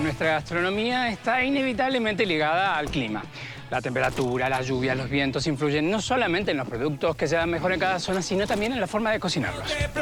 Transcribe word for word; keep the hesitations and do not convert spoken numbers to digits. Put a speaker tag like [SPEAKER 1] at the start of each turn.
[SPEAKER 1] Nuestra gastronomía está inevitablemente ligada al clima. La temperatura, la lluvia, los vientos influyen no solamente en los productos que se dan mejor en cada zona, sino también en la forma de cocinarlos.